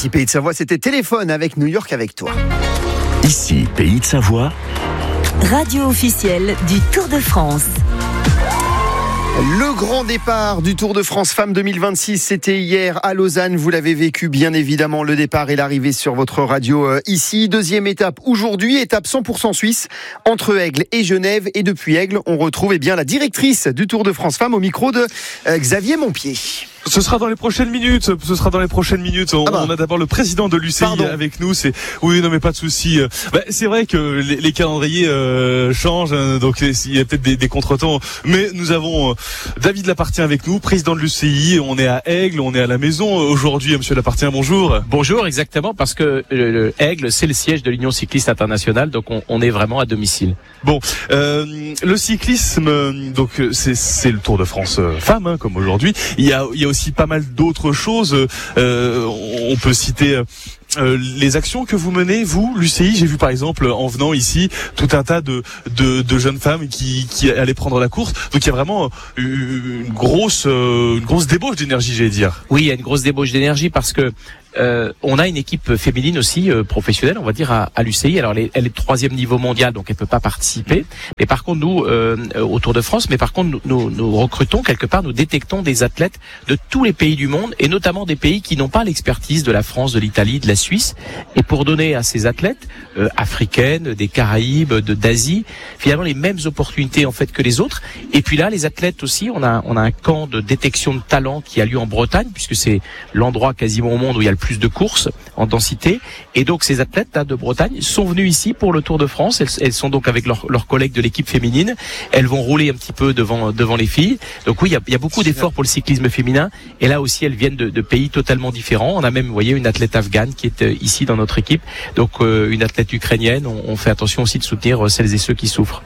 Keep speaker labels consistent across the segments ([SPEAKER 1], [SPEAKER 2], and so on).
[SPEAKER 1] Ici Pays de Savoie, c'était Téléphone avec New York avec toi.
[SPEAKER 2] Ici Pays de Savoie,
[SPEAKER 3] radio officielle du Tour de France.
[SPEAKER 1] Le grand départ du Tour de France Femmes 2026, c'était hier à Lausanne. Vous l'avez vécu bien évidemment, le départ et l'arrivée sur votre radio ici. Deuxième étape aujourd'hui, étape 100% suisse entre Aigle et Genève. Et depuis Aigle, on retrouve la directrice du Tour de France Femmes au micro de Xavier Montpied.
[SPEAKER 4] Ce sera dans les prochaines minutes. On a d'abord le président de l'UCI avec nous. Oui, non, mais pas de souci. C'est vrai que les calendriers changent, donc il y a peut-être des contretemps. Mais nous avons David Lapartien avec nous, président de l'UCI. On est à Aigle, on est à la maison aujourd'hui. Monsieur Lapartien, bonjour.
[SPEAKER 5] Bonjour, exactement, parce que Aigle, c'est le siège de l'Union cycliste internationale, donc on est vraiment à domicile.
[SPEAKER 4] Bon, le cyclisme, donc c'est le Tour de France femmes, comme aujourd'hui. Il y a aussi pas mal d'autres choses. On peut citer les actions que vous menez, vous, l'UCI. J'ai vu par exemple en venant ici tout un tas de jeunes femmes qui allaient prendre la course. Donc il y a vraiment une grosse débauche d'énergie, j'allais dire.
[SPEAKER 5] Oui, il y a une grosse débauche d'énergie parce que on a une équipe féminine aussi professionnelle, on va dire à l'UCI. Alors elle est 3e niveau mondial, donc elle peut pas participer. Mais par contre nous au Tour de France, nous recrutons quelque part, nous détectons des athlètes de tous les pays du monde et notamment des pays qui n'ont pas l'expertise de la France, de l'Italie, de la Suisse. Et pour donner à ces athlètes africaines, des Caraïbes, d'Asie, finalement les mêmes opportunités en fait que les autres. Et puis là, les athlètes aussi, on a un camp de détection de talent qui a lieu en Bretagne, puisque c'est l'endroit quasiment au monde où il y a le plus de courses en densité. Et donc ces athlètes là de Bretagne sont venus ici pour le Tour de France. Elles sont donc avec leurs collègues de l'équipe féminine. Elles vont rouler un petit peu devant les filles. Donc oui, il y a beaucoup d'efforts pour le cyclisme féminin. Et là aussi, elles viennent de pays totalement différents. On a même, vous voyez, une athlète afghane qui est ici dans notre équipe. Donc une athlète ukrainienne. On fait attention aussi de soutenir celles et ceux qui souffrent.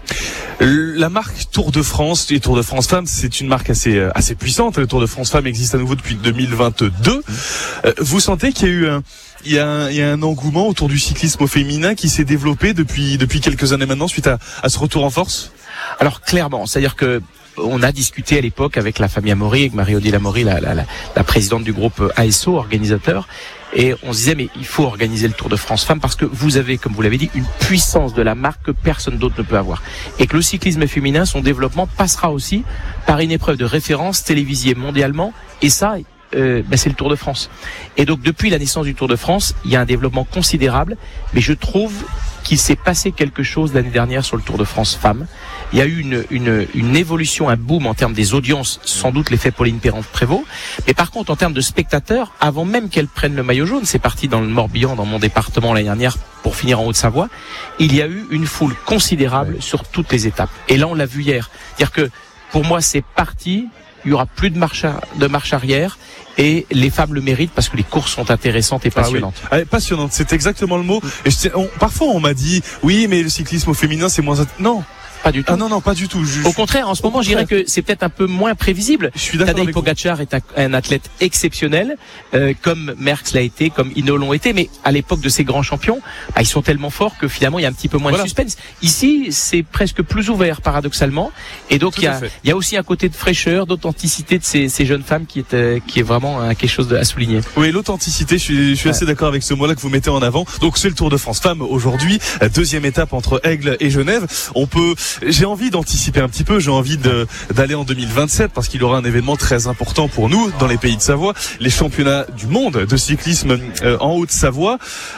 [SPEAKER 4] La marque Tour de France et Tour de France Femmes, c'est une marque assez puissante. Le Tour de France Femmes existe à nouveau depuis 2022. Vous sentez qu'il y a un engouement autour du cyclisme féminin qui s'est développé depuis quelques années maintenant suite à ce retour en force?
[SPEAKER 5] Alors clairement, c'est-à-dire que on a discuté à l'époque avec la famille Amaury, avec Marie-Odile Amaury, la présidente du groupe ASO, organisateur, et on se disait mais il faut organiser le Tour de France Femmes parce que vous avez, comme vous l'avez dit, une puissance de la marque que personne d'autre ne peut avoir. Et que le cyclisme féminin, son développement passera aussi par une épreuve de référence télévisée mondialement, et ça, c'est le Tour de France. Et donc depuis la naissance du Tour de France, il y a un développement considérable, mais je trouve qu'il s'est passé quelque chose l'année dernière sur le Tour de France Femmes. Il y a eu une évolution, un boom en termes des audiences, sans doute l'effet Pauline Prévost. Mais par contre, en termes de spectateurs, avant même qu'elles prennent le maillot jaune, c'est parti dans le Morbihan, dans mon département l'année dernière, pour finir en Haute-Savoie, il y a eu une foule considérable sur toutes les étapes. Et là, on l'a vu hier. C'est-à-dire que, pour moi, c'est parti. Il y aura plus de marche arrière et les femmes le méritent parce que les courses sont intéressantes et passionnantes.
[SPEAKER 4] Ah oui. Passionnante, c'est exactement le mot. Et parfois on m'a dit oui, mais le cyclisme au féminin c'est moins. Non.
[SPEAKER 5] Pas du tout.
[SPEAKER 4] Ah non, pas du tout.
[SPEAKER 5] Au contraire, en ce moment, je dirais que c'est peut-être un peu moins prévisible.
[SPEAKER 4] Je suis d'accord.
[SPEAKER 5] Tadej Pogacar est un athlète exceptionnel, comme Merckx l'a été, comme Hinault l'ont été, mais à l'époque de ces grands champions, ils sont tellement forts que finalement, il y a un petit peu moins de suspense. Ici, c'est presque plus ouvert, paradoxalement. Et donc, il y a aussi un côté de fraîcheur, d'authenticité de ces jeunes femmes qui est vraiment quelque chose à souligner.
[SPEAKER 4] Oui, l'authenticité, je suis assez d'accord avec ce mot-là que vous mettez en avant. Donc, c'est le Tour de France Femmes aujourd'hui. Deuxième étape entre Aigle et Genève. J'ai envie d'anticiper un petit peu, j'ai envie d'aller en 2027 parce qu'il y aura un événement très important pour nous dans les Pays de Savoie, les championnats du monde de cyclisme en Haute-Savoie.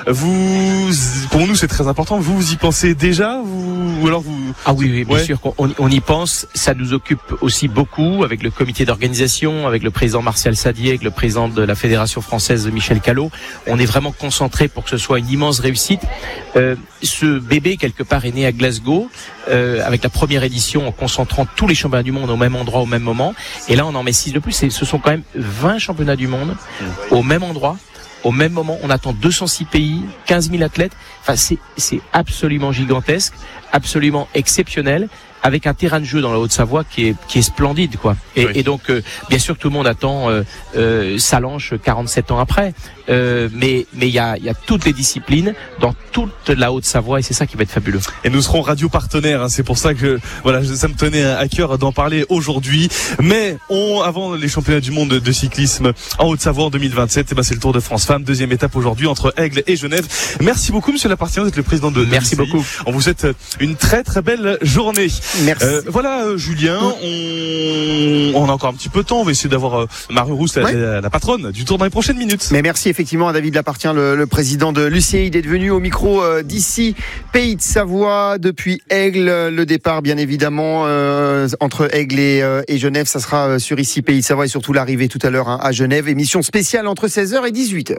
[SPEAKER 4] Pour nous c'est très important, vous y pensez déjà ou alors vous...
[SPEAKER 5] Ah oui, bien sûr qu'on y pense, ça nous occupe aussi beaucoup avec le comité d'organisation, avec le président Martial Sadier, avec le président de la Fédération française Michel Callot. On est vraiment concentré pour que ce soit une immense réussite. Ce bébé quelque part est né à Glasgow avec la première édition en concentrant tous les championnats du monde au même endroit au même moment, et là on en met 6 de plus, et ce sont quand même 20 championnats du monde au même endroit au même moment. On attend 206 pays, 15 000 athlètes. Enfin, c'est absolument gigantesque, absolument exceptionnel. avec un terrain de jeu dans la Haute-Savoie qui est splendide, quoi. Et donc, bien sûr, tout le monde attend Sallanches 47 ans après. Mais il y a toutes les disciplines dans toute la Haute-Savoie et c'est ça qui va être fabuleux.
[SPEAKER 4] Et nous serons radio partenaires, hein, c'est pour ça que ça me tenait à cœur d'en parler aujourd'hui. Mais avant les championnats du monde de cyclisme en Haute-Savoie en 2027, c'est le Tour de France Femmes, deuxième étape aujourd'hui entre Aigle et Genève. Merci beaucoup Monsieur Lapartien, vous êtes le président de
[SPEAKER 5] Merci
[SPEAKER 4] l'UCI.
[SPEAKER 5] beaucoup.
[SPEAKER 4] On vous souhaite une très très belle journée.
[SPEAKER 1] Merci.
[SPEAKER 4] Julien, on a encore un petit peu de temps, on va essayer d'avoir Marion Rousse, la patronne du Tour dans les prochaines minutes.
[SPEAKER 1] Mais merci effectivement à David Lapartien, le président de l'UCI, d'être venu au micro d'ici, Pays de Savoie, depuis Aigle. Le départ, bien évidemment, entre Aigle et Genève, ça sera sur ici, Pays de Savoie, et surtout l'arrivée tout à l'heure à Genève. Émission spéciale entre 16h et 18h.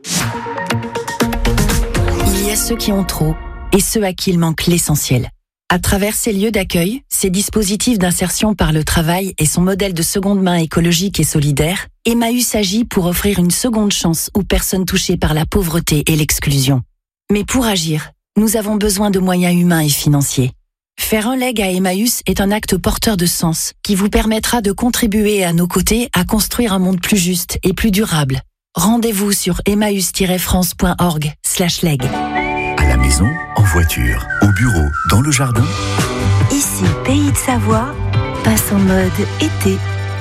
[SPEAKER 3] Il y a ceux qui ont trop et ceux à qui il manque l'essentiel. À travers ces lieux d'accueil, ces dispositifs d'insertion par le travail et son modèle de seconde main écologique et solidaire, Emmaüs agit pour offrir une seconde chance aux personnes touchées par la pauvreté et l'exclusion. Mais pour agir, nous avons besoin de moyens humains et financiers. Faire un leg à Emmaüs est un acte porteur de sens qui vous permettra de contribuer à nos côtés à construire un monde plus juste et plus durable. Rendez-vous sur emmaüs-france.org/leg.
[SPEAKER 2] À la maison, en voiture, au bureau, dans le jardin.
[SPEAKER 3] Ici, Pays de Savoie, passe en mode été.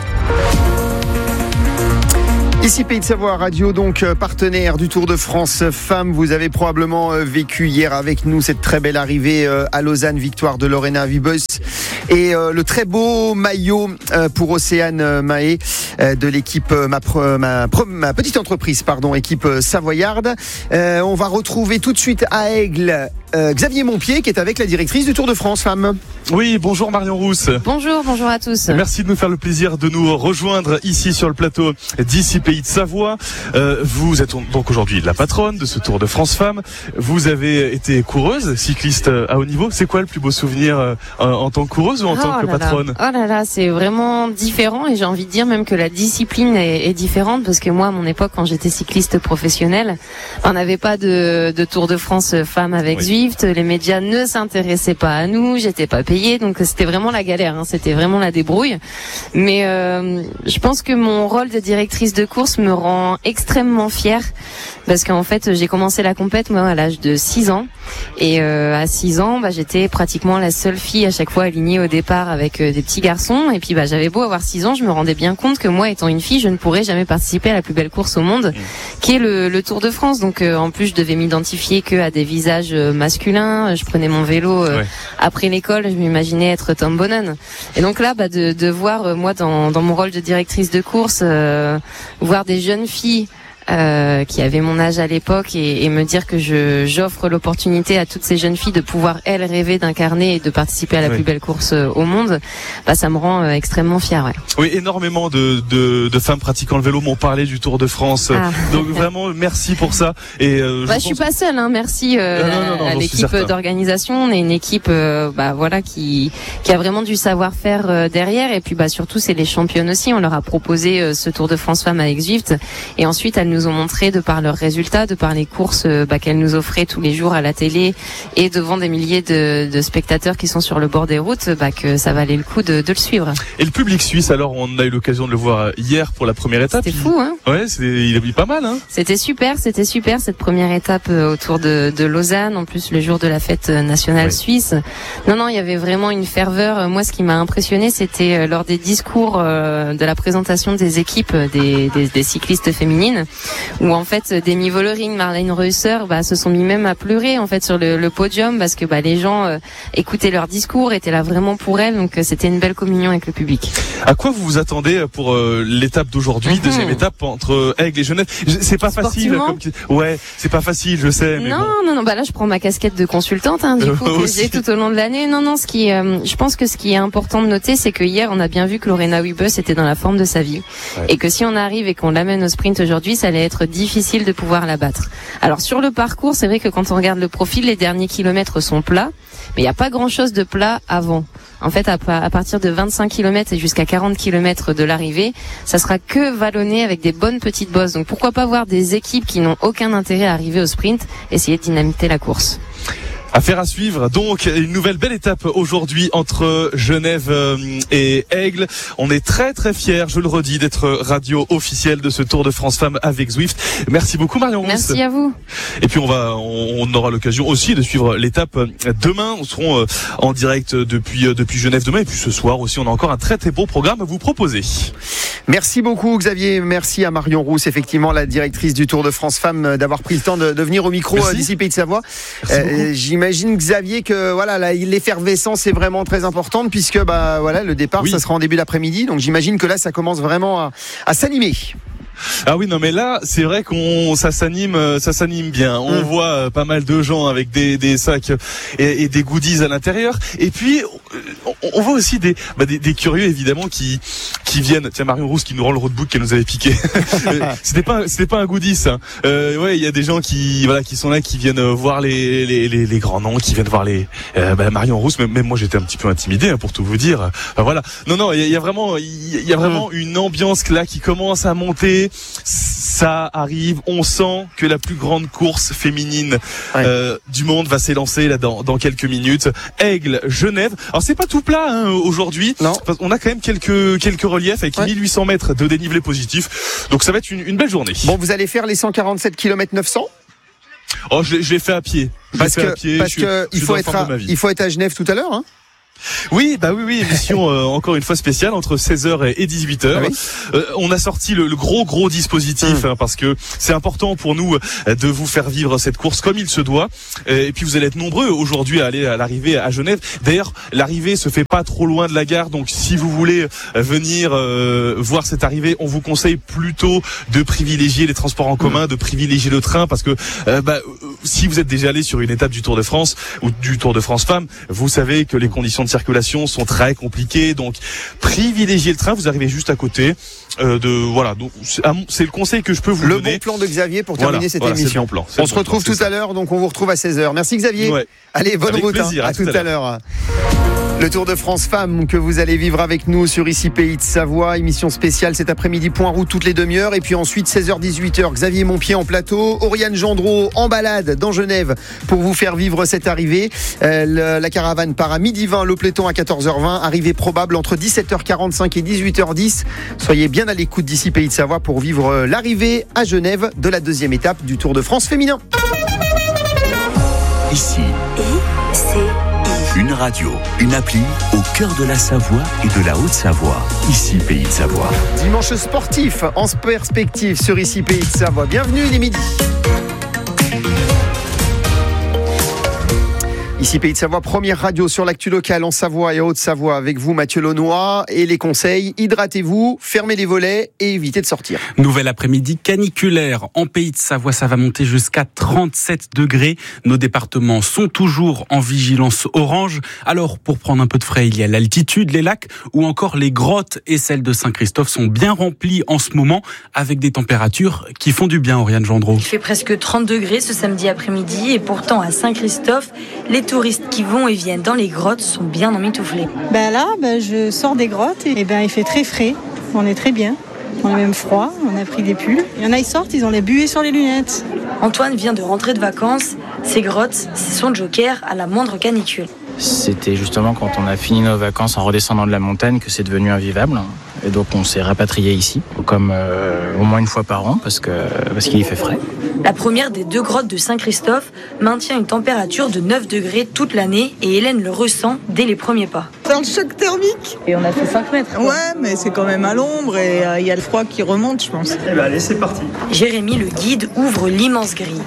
[SPEAKER 1] Ici Pays de Savoie, radio donc partenaire du Tour de France Femmes. Vous avez probablement vécu hier avec nous cette très belle arrivée à Lausanne, victoire de Lorena Wiebes et le très beau maillot pour Océane Mahé de l'équipe ma petite entreprise, équipe savoyarde. On va retrouver tout de suite à Aigle Xavier Montpied qui est avec la directrice du Tour de France Femmes.
[SPEAKER 4] Oui, bonjour Marion Rousse.
[SPEAKER 6] Bonjour à tous.
[SPEAKER 4] Merci de nous faire le plaisir de nous rejoindre ici sur le plateau d'ici Pays de Savoie. Vous êtes donc aujourd'hui la patronne de ce Tour de France Femmes. Vous avez été coureuse, cycliste à haut niveau. C'est quoi le plus beau souvenir en tant que coureuse ou en tant que patronne?
[SPEAKER 6] Oh là là, c'est vraiment différent et j'ai envie de dire même que la discipline est différente parce que moi, à mon époque, quand j'étais cycliste professionnel, on n'avait pas de Tour de France Femmes avec Zwift. Les médias ne s'intéressaient pas à nous. J'étais pas payée, donc c'était vraiment la galère. C'était vraiment la débrouille. Mais je pense que mon rôle de directrice de course me rend extrêmement fière parce qu'en fait j'ai commencé la compète moi à l'âge de 6 ans et à 6 ans j'étais pratiquement la seule fille à chaque fois alignée au départ avec des petits garçons et puis j'avais beau avoir 6 ans, je me rendais bien compte que moi étant une fille je ne pourrais jamais participer à la plus belle course au monde qui est le Tour de France. Donc en plus je devais m'identifier que à des visages masculins, je prenais mon vélo après l'école, je m'imaginais être Tom Bonnen et donc là de voir moi dans mon rôle de directrice de course voir des jeunes filles qui avaient mon âge à l'époque et me dire que j'offre l'opportunité à toutes ces jeunes filles de pouvoir elles rêver d'incarner et de participer à la plus belle course au monde, ça me rend extrêmement fière.
[SPEAKER 4] Oui, énormément de femmes pratiquant le vélo m'ont parlé du Tour de France. Donc vraiment merci pour ça. Et
[SPEAKER 6] je suis pas seule, merci à l'équipe d'organisation. On est une équipe qui a vraiment du savoir-faire derrière et puis surtout c'est les championnes aussi. On leur a proposé ce Tour de France Femmes avec Zwift et ensuite elles nous ont montré de par leurs résultats, de par les courses qu'elles nous offraient tous les jours à la télé et devant des milliers de spectateurs qui sont sur le bord des routes, que ça valait le coup de le suivre.
[SPEAKER 4] Et le public suisse, alors on a eu l'occasion de le voir hier pour la première étape.
[SPEAKER 6] C'était fou, hein?
[SPEAKER 4] Ouais, il a mis pas mal, hein?
[SPEAKER 6] C'était super cette première étape autour de Lausanne, en plus le jour de la fête nationale suisse. Non, il y avait vraiment une ferveur. Moi, ce qui m'a impressionné, c'était lors des discours de la présentation des équipes des cyclistes féminines. Où en fait Demi Vollering, Marlene Reusser se sont mis même à pleurer en fait sur le podium parce que les gens écoutaient leur discours, étaient là vraiment pour elles, donc c'était une belle communion avec le public.
[SPEAKER 4] À quoi vous vous attendez pour l'étape d'aujourd'hui, deuxième étape entre Aigle et Genève? C'est pas facile. C'est pas facile, je sais. Mais
[SPEAKER 6] non, là je prends ma casquette de consultante du coup que j'ai tout au long de l'année. Non, je pense que ce qui est important de noter, c'est que hier on a bien vu que Lorena Wiebes était dans la forme de sa vie et que si on arrive et qu'on l'amène au sprint aujourd'hui, ça allait être difficile de pouvoir la battre. Alors sur le parcours, c'est vrai que quand on regarde le profil, les derniers kilomètres sont plats, mais il n'y a pas grand chose de plat avant. En fait, à partir de 25 km et jusqu'à 40 km de l'arrivée, ça sera que vallonné avec des bonnes petites bosses. Donc pourquoi pas voir des équipes qui n'ont aucun intérêt à arriver au sprint, essayer de dynamiter la course.
[SPEAKER 4] Affaire à suivre. Donc, une nouvelle belle étape aujourd'hui entre Genève et Aigle. On est très très fiers, je le redis, d'être radio officielle de ce Tour de France Femmes avec Zwift. Merci beaucoup Marion Rousse.
[SPEAKER 6] Merci à vous.
[SPEAKER 4] Et puis on aura l'occasion aussi de suivre l'étape demain. On sera en direct depuis Genève demain. Et puis ce soir aussi, on a encore un très très beau programme à vous proposer.
[SPEAKER 1] Merci beaucoup Xavier, merci à Marion Rousse, effectivement la directrice du Tour de France Femmes, d'avoir pris le temps de venir au micro d'ici Pays de Savoie. J'imagine Xavier que voilà, l'effervescence est vraiment très importante puisque voilà, le départ ça sera en début d'après-midi, donc j'imagine que là ça commence vraiment à s'animer.
[SPEAKER 4] Ah oui, non mais là c'est vrai ça s'anime bien. On voit pas mal de gens avec des sacs et des goodies à l'intérieur. Et puis on voit aussi des curieux évidemment qui viennent. Tiens, Marion Rousse qui nous rend le roadbook qu'elle nous avait piqué. C'était pas un goodie ça. Ouais, il y a des gens qui sont là, qui viennent voir les grands noms, qui viennent voir Marion Rousse. Même moi j'étais un petit peu intimidé pour tout vous dire. Voilà. Non, il y a vraiment une ambiance là qui commence à monter. Ça arrive, on sent que la plus grande course féminine du monde va s'élancer là dans quelques minutes. Aigle, Genève. Alors c'est pas tout plat aujourd'hui. Non. On a quand même quelques reliefs avec 1800 mètres de dénivelé positif. Donc ça va être une belle journée.
[SPEAKER 1] Bon, vous allez faire les 147 km 900 ?
[SPEAKER 4] Oh, je l'ai fait à pied. Parce que
[SPEAKER 1] il faut être à Genève tout à l'heure, hein.
[SPEAKER 4] Oui, émission encore une fois spéciale entre 16h et 18h. On a sorti le gros dispositif parce que c'est important pour nous de vous faire vivre cette course comme il se doit. Et puis vous allez être nombreux aujourd'hui à aller à l'arrivée à Genève. D'ailleurs, l'arrivée se fait pas trop loin de la gare, donc si vous voulez venir voir cette arrivée, on vous conseille plutôt de privilégier les transports en commun, de privilégier le train, parce que si vous êtes déjà allé sur une étape du Tour de France ou du Tour de France Femmes, vous savez que les conditions de circulation sont très compliquées, donc privilégiez le train. Vous arrivez juste à côté donc c'est le conseil que je peux vous donner.
[SPEAKER 1] Le bon plan de Xavier pour terminer cette émission.
[SPEAKER 4] C'est le bon plan.
[SPEAKER 1] On se retrouve tout à l'heure, donc on vous retrouve à 16h. Merci Xavier. Allez, bonne route. À tout à l'heure. Le Tour de France Femmes que vous allez vivre avec nous sur ici Pays de Savoie, émission spéciale cet après-midi, point route toutes les demi-heures, et puis ensuite 16h-18h, Xavier Montpied en plateau, Oriane Gendreau en balade dans Genève pour vous faire vivre cette arrivée. La caravane part à 12h20, le peloton à 14h20, arrivée probable entre 17h45 et 18h10. Soyez bien à l'écoute d'ici Pays de Savoie pour vivre l'arrivée à Genève de la deuxième étape du Tour de France féminin.
[SPEAKER 2] Ici, une radio, une appli au cœur de la Savoie et de la Haute-Savoie. Ici Pays de Savoie.
[SPEAKER 1] Dimanche sportif en perspective sur ici Pays de Savoie. Bienvenue, il est midi. Ici Pays de Savoie, première radio sur l'actu locale en Savoie et Haute-Savoie avec vous Mathieu Launois et les conseils, hydratez-vous, fermez les volets et évitez de sortir.
[SPEAKER 7] Nouvel après-midi caniculaire en Pays de Savoie, ça va monter jusqu'à 37 degrés. Nos départements sont toujours en vigilance orange. Alors pour prendre un peu de frais, il y a l'altitude, les lacs ou encore les grottes et celles de Saint-Christophe sont bien remplies en ce moment avec des températures qui font du bien, Oriane Gendreau.
[SPEAKER 8] Il fait presque 30 degrés ce samedi après-midi et pourtant à Saint-Christophe, les touristes qui vont et viennent dans les grottes sont bien emmitouflés.
[SPEAKER 9] Je sors des grottes et il fait très frais. On est très bien. On a même froid, on a pris des pulls. Il y en a, ils sortent, ils ont les buées sur les lunettes.
[SPEAKER 8] Antoine vient de rentrer de vacances. Ces grottes, c'est son joker à la moindre canicule.
[SPEAKER 10] C'était justement quand on a fini nos vacances en redescendant de la montagne que c'est devenu invivable. Et donc on s'est rapatrié ici, comme au moins une fois par an, parce qu'il y fait frais.
[SPEAKER 8] La première des 2 grottes de Saint-Christophe maintient une température de 9 degrés toute l'année et Hélène le ressent dès les premiers pas.
[SPEAKER 9] C'est un choc thermique.
[SPEAKER 8] Et on a fait 5 mètres.
[SPEAKER 9] Ouais, mais c'est quand même à l'ombre et il y a le froid qui remonte, je pense.
[SPEAKER 11] Allez, c'est parti.
[SPEAKER 8] Jérémy, le guide, ouvre l'immense grille.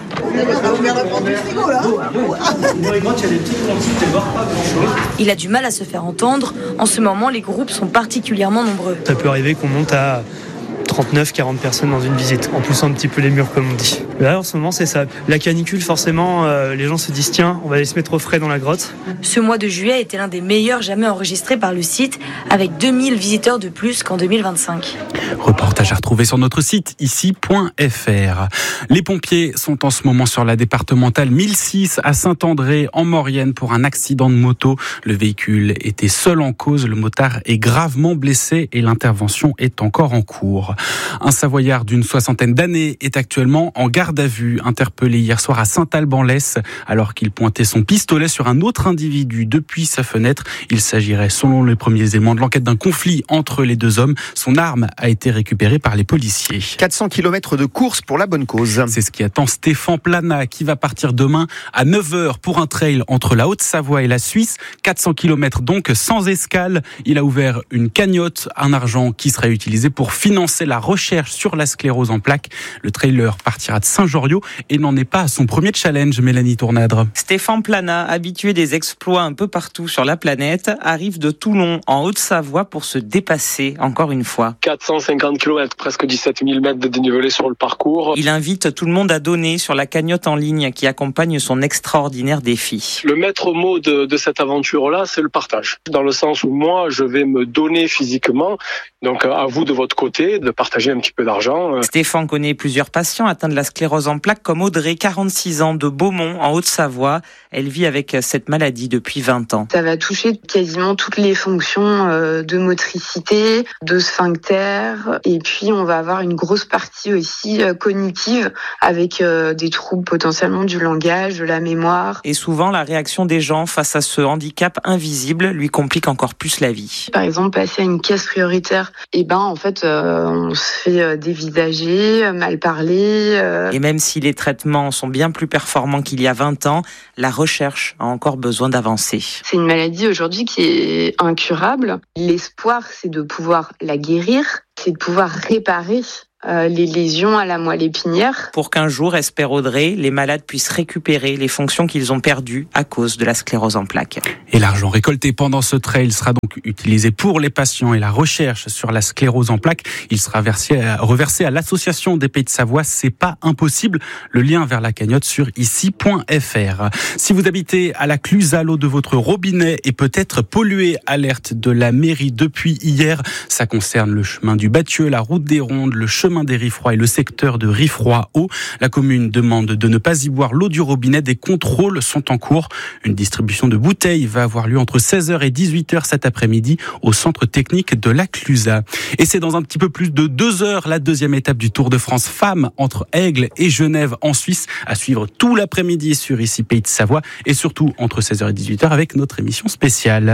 [SPEAKER 8] Il a du mal à se faire entendre. En ce moment, les groupes sont particulièrement nombreux.
[SPEAKER 11] Ça peut arriver qu'on monte à 39-40 personnes dans une visite, en poussant un petit peu les murs comme on dit. Là en ce moment c'est ça. La canicule forcément, les gens se disent tiens, on va aller se mettre au frais dans la grotte.
[SPEAKER 8] Ce mois de juillet était l'un des meilleurs jamais enregistrés par le site, avec 2000 visiteurs de plus qu'en 2025.
[SPEAKER 7] Reportage à retrouver sur notre site ici.fr. Les pompiers sont en ce moment sur la départementale 1006 à Saint-André en Maurienne pour un accident de moto. Le véhicule était seul en cause, le motard est gravement blessé et l'intervention est encore en cours. Un Savoyard d'une 60aine d'années est actuellement en garde à vue, interpellé hier soir à Saint-Alban-Lès alors qu'il pointait son pistolet sur un autre individu depuis sa fenêtre. Il s'agirait, selon les premiers éléments de l'enquête, d'un conflit entre les deux hommes. Son arme a été récupérée par les policiers.
[SPEAKER 1] 400 km de course pour la bonne cause.
[SPEAKER 7] C'est ce qui attend Stéphane Plana qui va partir demain à 9h pour un trail entre la Haute-Savoie et la Suisse. 400 km donc sans escale. Il a ouvert une cagnotte, un argent qui sera utilisé pour financer la recherche sur la sclérose en plaques. Le trailer partira de Saint-Joriot et n'en est pas à son premier challenge, Mélanie Tournadre.
[SPEAKER 12] Stéphane Plana, habitué des exploits un peu partout sur la planète, arrive de Toulon en Haute-Savoie pour se dépasser encore une fois.
[SPEAKER 13] 450 km, presque 17 000 mètres de dénivelé sur le parcours.
[SPEAKER 12] Il invite tout le monde à donner sur la cagnotte en ligne qui accompagne son extraordinaire défi.
[SPEAKER 13] Le maître mot de cette aventure-là, c'est le partage. Dans le sens où moi, je vais me donner physiquement, donc à vous de votre côté, de partager un petit peu d'argent.
[SPEAKER 12] Stéphane connaît plusieurs patients atteints de la sclérose en plaques comme Audrey, 46 ans, de Beaumont, en Haute-Savoie. Elle vit avec cette maladie depuis 20 ans.
[SPEAKER 14] Ça va toucher quasiment toutes les fonctions de motricité, de sphincter, et puis on va avoir une grosse partie aussi cognitive avec des troubles potentiellement du langage, de la mémoire.
[SPEAKER 12] Et souvent, la réaction des gens face à ce handicap invisible lui complique encore plus la vie.
[SPEAKER 14] Par exemple, passer à une caisse prioritaire, en fait, on se fait dévisager, mal parler.
[SPEAKER 12] Et même si les traitements sont bien plus performants qu'il y a 20 ans, la recherche a encore besoin d'avancer.
[SPEAKER 14] C'est une maladie aujourd'hui qui est incurable. L'espoir, c'est de pouvoir la guérir, c'est de pouvoir réparer les lésions à la moelle épinière.
[SPEAKER 12] Pour qu'un jour, espère Audrey, les malades puissent récupérer les fonctions qu'ils ont perdues à cause de la sclérose en plaques.
[SPEAKER 7] Et l'argent récolté pendant ce trail sera donc utilisé pour les patients et la recherche sur la sclérose en plaques. Il sera reversé à l'association des Pays de Savoie. C'est pas impossible. Le lien vers la cagnotte sur ici.fr. Si vous habitez à la Clusaz, l'eau de votre robinet est peut-être polluée. Alerte de la mairie depuis hier. Ça concerne le chemin du Bathieu, la route des Rondes, le chemin des Riffroy et le secteur de Riffroy-Haut. La commune demande de ne pas y boire l'eau du robinet. Des contrôles sont en cours. Une distribution de bouteilles va avoir lieu entre 16h et 18h cet après-midi au centre technique de la Clusaz. Et c'est dans un petit peu plus de 2 heures la deuxième étape du Tour de France Femmes entre Aigle et Genève en Suisse, à suivre tout l'après-midi sur ici Pays de Savoie et surtout entre 16h et 18h avec notre émission spéciale.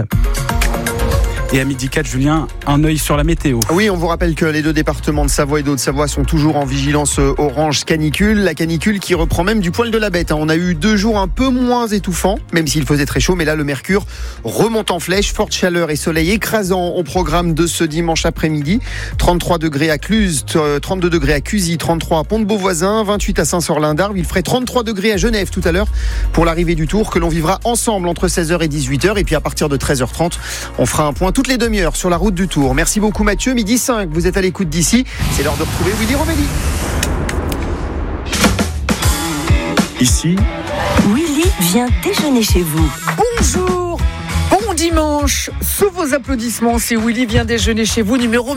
[SPEAKER 7] Et à 12h04, Julien, un œil sur la météo.
[SPEAKER 1] Oui, on vous rappelle que les deux départements de Savoie et d'Haute-Savoie sont toujours en vigilance orange canicule. La canicule qui reprend même du poil de la bête. On a eu 2 jours un peu moins étouffants, même s'il faisait très chaud. Mais là, le mercure remonte en flèche. Forte chaleur et soleil écrasant au programme de ce dimanche après-midi. 33 degrés à Cluse, 32 degrés à Cusy, 33 à Pont-de-Beauvoisin, 28 à Saint-Sorlin-d'Arves. Il ferait 33 degrés à Genève tout à l'heure pour l'arrivée du Tour que l'on vivra ensemble entre 16h et 18h. Et puis à partir de 13h30, on fera un point toutes les demi-heures sur la route du Tour. Merci beaucoup Mathieu. 12h05, vous êtes à l'écoute d'ici. C'est l'heure de retrouver Willy Rovelli.
[SPEAKER 2] Ici,
[SPEAKER 3] Willy vient déjeuner chez vous.
[SPEAKER 15] Bonjour, bon dimanche. Sous vos applaudissements, c'est Willy vient déjeuner chez vous, numéro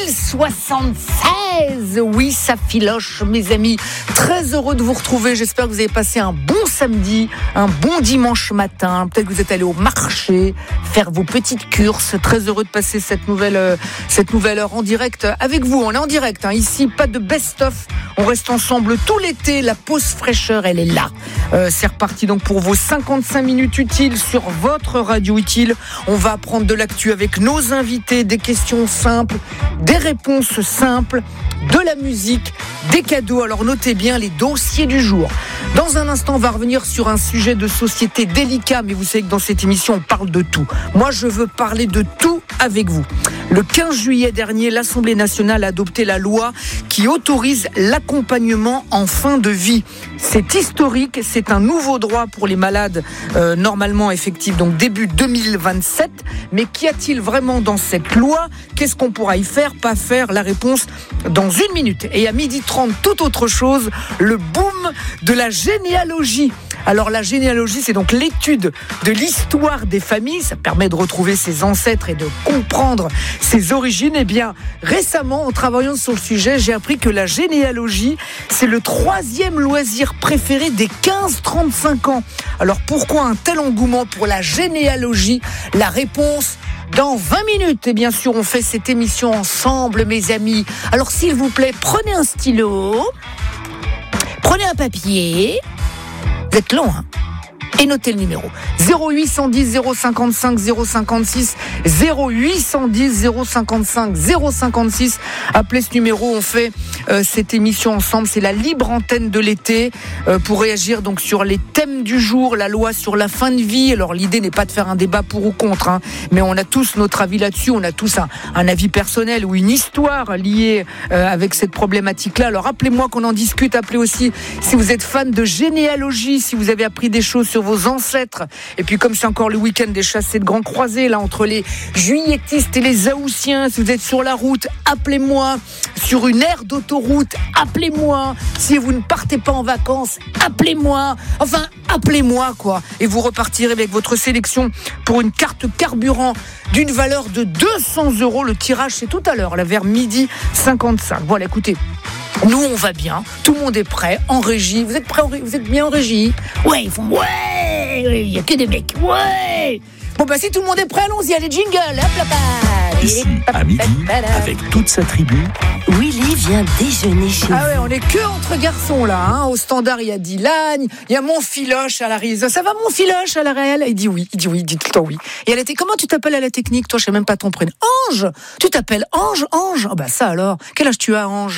[SPEAKER 15] 1076. Oui, ça filoche, mes amis. Très heureux de vous retrouver. J'espère que vous avez passé un bon samedi, un bon dimanche matin. Peut-être que vous êtes allé au marché, faire vos petites courses. Très heureux de passer cette nouvelle heure en direct avec vous. On est en direct, hein. Ici, pas de best-of. On reste ensemble tout l'été. La pause fraîcheur, elle est là. C'est reparti donc pour vos 55 minutes utiles sur votre radio utile. On va apprendre de l'actu avec nos invités, des questions simples, des réponses simples, de la musique, des cadeaux. Alors notez bien les dossiers du jour. Dans un instant, on va revenir sur un sujet de société délicat, mais vous savez que dans cette émission, on parle de tout. Moi, je veux parler de tout avec vous. Le 15 juillet dernier, l'Assemblée nationale a adopté la loi qui autorise l'accompagnement en fin de vie. C'est historique, c'est un nouveau droit pour les malades, normalement effectif, donc début 2027. Mais qu'y a-t-il vraiment dans cette loi ? Qu'est-ce qu'on pourra y faire, pas faire ? La réponse dans 1 minute. Et à 12h30, tout autre chose, le boom de la généalogie. Alors la généalogie, c'est donc l'étude de l'histoire des familles. Ça permet de retrouver ses ancêtres et de comprendre ses origines. Eh bien, récemment, en travaillant sur le sujet, j'ai appris que la généalogie, c'est le 3e loisir préféré des 15-35 ans. Alors pourquoi un tel engouement pour la généalogie ? La réponse dans 20 minutes. Et bien sûr, on fait cette émission ensemble, mes amis. Alors, s'il vous plaît, prenez un stylo, prenez un papier. Vous êtes long, hein? Et notez le numéro 0810 055 056 0810 055 056. Appelez ce numéro, on fait cette émission ensemble. C'est la libre antenne de l'été pour réagir donc sur les thèmes du jour, la loi sur la fin de vie. Alors l'idée n'est pas de faire un débat pour ou contre, hein, mais on a tous notre avis là-dessus. On a tous un avis personnel ou une histoire liée avec cette problématique-là. Alors appelez-moi qu'on en discute. Appelez aussi si vous êtes fan de généalogie, si vous avez appris des choses sur vos ancêtres. Et puis comme c'est encore le week-end des chassés de Grand Croisé, là, entre les juilletistes et les haussiens, si vous êtes sur la route, appelez-moi. Sur une aire d'autoroute, appelez-moi. Si vous ne partez pas en vacances, appelez-moi. Enfin, appelez-moi, quoi. Et vous repartirez avec votre sélection pour une carte carburant d'une valeur de 200 €. Le tirage, c'est tout à l'heure, là, vers 12h55. Voilà, écoutez. Nous, on va bien. Tout le monde est prêt. En régie. Vous êtes prêts? Vous êtes bien en régie? Ouais, ils font ouais. Il y a que des mecs. Ouais. Bon, bah, si tout le monde est prêt, allons-y. Allez, jingle. Hop là.
[SPEAKER 2] Ici, à midi, avec toute sa tribu,
[SPEAKER 3] Willy vient déjeuner chez
[SPEAKER 15] Ah ouais, on est que entre garçons, là. Hein. Au standard, il y a Dylan. Il y a mon Filoche à la réalisation. Ça va, mon Filoche, à la réelle? Il dit oui. Il dit tout le temps oui. Et à la comment tu t'appelles à la technique? Toi, je sais même pas ton prénom. Ange. Tu t'appelles Ange? Oh, bah, ça alors. Quel âge tu as, Ange?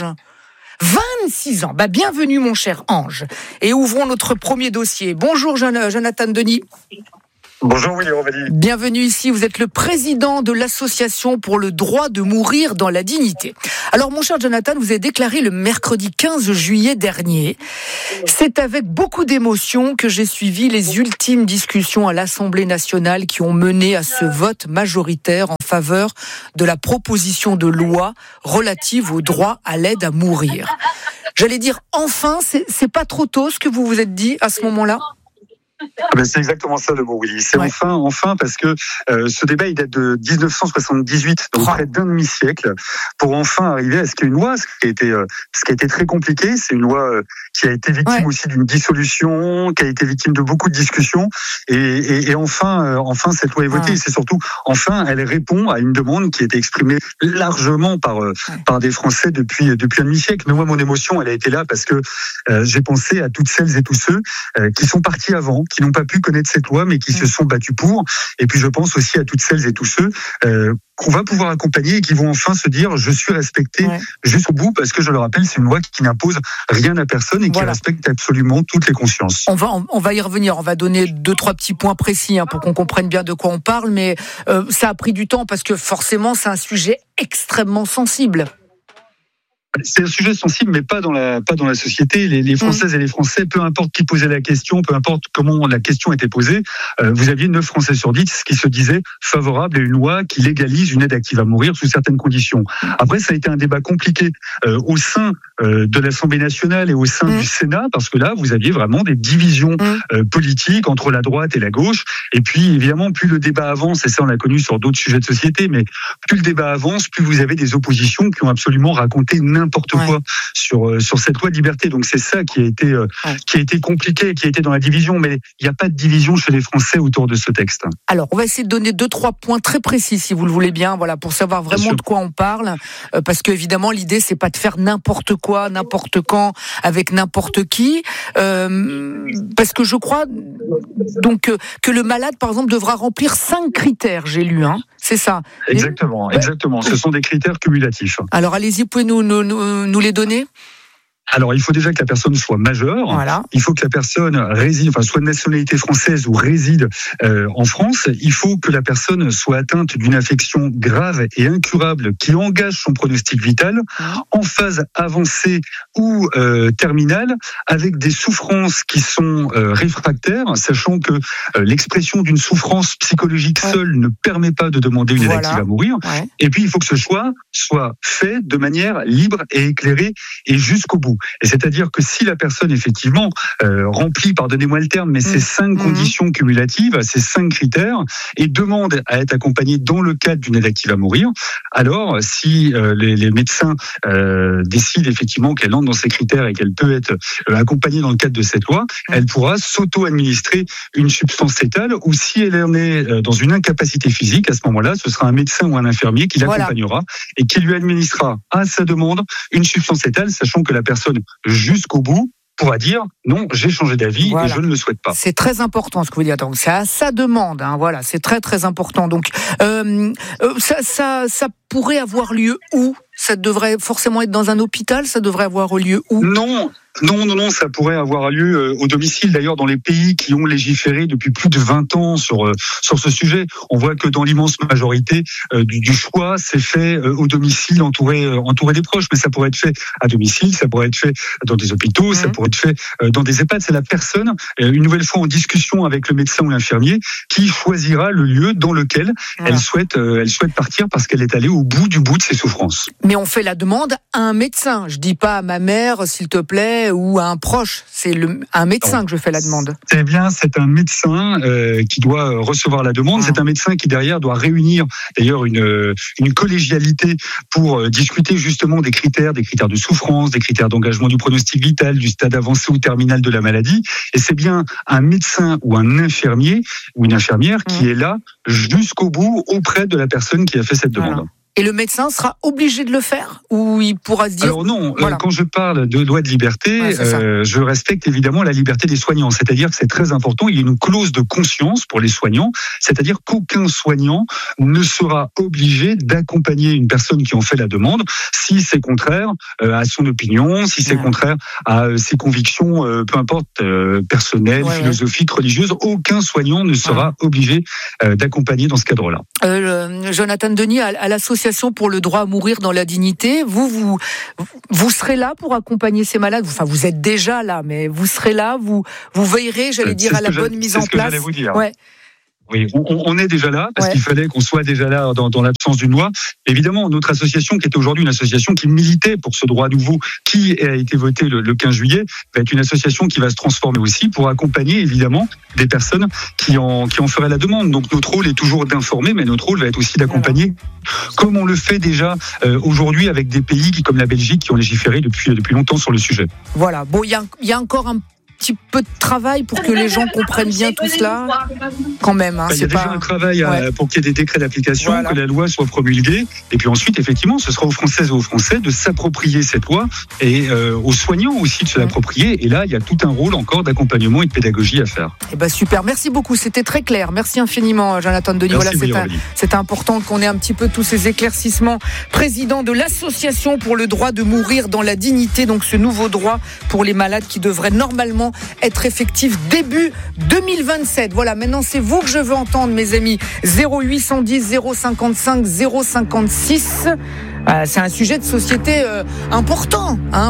[SPEAKER 15] 26 ans. Bah, bienvenue, mon cher Ange. Et ouvrons notre premier dossier. Bonjour, Jonathan Denis.
[SPEAKER 16] Bonjour, Willy Rovelli.
[SPEAKER 15] Bienvenue ici. Vous êtes le président de l'association pour le droit de mourir dans la dignité. Alors, mon cher Jonathan, vous avez déclaré le mercredi 15 juillet dernier. C'est avec beaucoup d'émotion que j'ai suivi les ultimes discussions à l'Assemblée nationale qui ont mené à ce vote majoritaire en faveur de la proposition de loi relative au droit à l'aide à mourir. J'allais dire, enfin, c'est pas trop tôt ce que vous vous êtes dit à ce moment-là?
[SPEAKER 16] C'est exactement ça le mot, Willy. C'est enfin, parce que ce débat il date de 1978, donc près d'un demi-siècle, pour enfin arriver à ce qu'il y ait une loi, ce qui a été très compliqué. C'est une loi qui a été victime aussi d'une dissolution, qui a été victime de beaucoup de discussions, et enfin cette loi est votée. Et c'est surtout enfin elle répond à une demande qui a été exprimée largement par des Français depuis un demi-siècle. Mais moi mon émotion elle a été là parce que j'ai pensé à toutes celles et tous ceux qui sont partis avant, qui n'ont pas pu connaître cette loi, mais qui se sont battus pour. Et puis je pense aussi à toutes celles et tous ceux qu'on va pouvoir accompagner et qui vont enfin se dire je suis respecté jusqu'au bout, parce que je le rappelle, c'est une loi qui n'impose rien à personne et qui respecte absolument toutes les consciences.
[SPEAKER 15] On va y revenir, on va donner 2-3 petits points précis pour qu'on comprenne bien de quoi on parle, mais ça a pris du temps parce que forcément c'est un sujet extrêmement sensible.
[SPEAKER 16] C'est un sujet sensible, mais pas dans la société. Les Françaises et les Français, peu importe qui posait la question, peu importe comment la question était posée, vous aviez 9 Français sur 10 qui se disaient favorables à une loi qui légalise une aide active à mourir sous certaines conditions. Après, ça a été un débat compliqué au sein de l'Assemblée nationale et au sein du Sénat, parce que là, vous aviez vraiment des divisions politiques entre la droite et la gauche. Et puis, évidemment, plus le débat avance, et ça on l'a connu sur d'autres sujets de société, mais plus le débat avance, plus vous avez des oppositions qui ont absolument raconté n'importe quoi sur cette loi de liberté. Donc c'est ça qui a été compliqué, qui a été dans la division, mais il n'y a pas de division chez les Français autour de ce texte.
[SPEAKER 15] Alors on va essayer de donner 2-3 points très précis si vous le voulez bien, voilà, pour savoir vraiment de quoi on parle, parce que évidemment l'idée c'est pas de faire n'importe quoi, n'importe quand, avec n'importe qui, parce que je crois donc que le malade par exemple devra remplir 5 critères, j'ai lu, c'est ça.
[SPEAKER 16] Exactement. Ce sont des critères cumulatifs.
[SPEAKER 15] Alors allez-y, vous pouvez nous les donner?
[SPEAKER 16] Alors, il faut déjà que la personne soit majeure.
[SPEAKER 15] Voilà.
[SPEAKER 16] Il faut que la personne réside, soit de nationalité française ou réside en France. Il faut que la personne soit atteinte d'une affection grave et incurable qui engage son pronostic vital, en phase avancée ou terminale, avec des souffrances qui sont réfractaires, sachant que l'expression d'une souffrance psychologique seule ne permet pas de demander une aide active à mourir. Et puis, il faut que ce choix soit fait de manière libre et éclairée et jusqu'au bout. conditions. Et c'est-à-dire que si la personne, effectivement, remplit, pardonnez-moi le terme, mais ces 5 conditions cumulatives, ces 5 critères, et demande à être accompagnée dans le cadre d'une aide active à mourir, alors si les médecins décident effectivement qu'elle entre dans ces critères et qu'elle peut être accompagnée dans le cadre de cette loi, elle pourra s'auto-administrer une substance létale, ou si elle en est dans une incapacité physique, à ce moment-là, ce sera un médecin ou un infirmier qui l'accompagnera et qui lui administrera à sa demande une substance létale, sachant que la personne, jusqu'au bout, pourra dire non, j'ai changé d'avis et je ne le souhaite pas.
[SPEAKER 15] C'est très important ce que vous dites. Donc c'est à sa demande, voilà, c'est très très important. Donc ça pourrait avoir lieu où ? Ça devrait forcément être dans un hôpital ? Ça devrait avoir lieu où ?
[SPEAKER 16] Non, ça pourrait avoir lieu au domicile. D'ailleurs, dans les pays qui ont légiféré depuis plus de 20 ans sur ce sujet, on voit que dans l'immense majorité du choix, c'est fait au domicile, entouré des proches. Mais ça pourrait être fait à domicile, ça pourrait être fait dans des hôpitaux, ça pourrait être fait dans des EHPAD. C'est la personne, une nouvelle fois en discussion avec le médecin ou l'infirmier, qui choisira le lieu dans lequel elle souhaite partir parce qu'elle est allée au bout de ses souffrances.
[SPEAKER 15] Mais on fait la demande à un médecin. Je dis pas à ma mère, s'il te plaît, ou à un proche. C'est un médecin que je fais la demande.
[SPEAKER 16] C'est bien, c'est un médecin qui doit recevoir la demande. C'est un médecin qui derrière doit réunir d'ailleurs une collégialité pour discuter justement des critères de souffrance, des critères d'engagement du pronostic vital, du stade avancé ou terminal de la maladie. Et c'est bien un médecin ou un infirmier ou une infirmière qui est là jusqu'au bout auprès de la personne qui a fait cette demande.
[SPEAKER 15] Et le médecin sera obligé de le faire, ou il pourra se dire...
[SPEAKER 16] Alors non, quand je parle de loi de liberté, je respecte évidemment la liberté des soignants. C'est-à-dire que c'est très important, il y a une clause de conscience pour les soignants, c'est-à-dire qu'aucun soignant ne sera obligé d'accompagner une personne qui en fait la demande si c'est contraire à son opinion, si c'est contraire à ses convictions, peu importe, personnelles, philosophiques, religieuses. Aucun soignant ne sera obligé d'accompagner dans ce cadre-là.
[SPEAKER 15] Jonathan Denis, à l'association pour le droit à mourir dans la dignité, vous serez là pour accompagner ces malades. Enfin, vous êtes déjà là, mais vous serez là, vous veillerez, j'allais dire, à la bonne mise en place.
[SPEAKER 16] C'est ce que j'allais vous dire. Oui, on est déjà là, parce qu'il fallait qu'on soit déjà là dans l'absence d'une loi. Évidemment, notre association, qui est aujourd'hui une association qui militait pour ce droit nouveau, qui a été voté le 15 juillet, va être une association qui va se transformer aussi pour accompagner, évidemment, des personnes qui en feraient la demande. Donc notre rôle est toujours d'informer, mais notre rôle va être aussi d'accompagner, comme on le fait déjà aujourd'hui avec des pays comme la Belgique, qui ont légiféré depuis longtemps sur le sujet.
[SPEAKER 15] Voilà, bon, il y a encore un petit peu de travail pour que les gens comprennent bien tout cela, quand même.
[SPEAKER 16] Il y a déjà un travail pour qu'il y ait des décrets d'application, que la loi soit promulguée, et puis ensuite, effectivement, ce sera aux Françaises et aux Français de s'approprier cette loi, et aux soignants aussi de se l'approprier, et là, il y a tout un rôle encore d'accompagnement et de pédagogie à faire.
[SPEAKER 15] Super, merci beaucoup, c'était très clair. Merci infiniment, Jonathan Denis. C'est important qu'on ait un petit peu tous ces éclaircissements. Président de l'association pour le droit de mourir dans la dignité, donc ce nouveau droit pour les malades qui devrait normalement être effectif début 2027. Voilà, maintenant c'est vous que je veux entendre, mes amis. 0810 055 056. C'est un sujet de société important,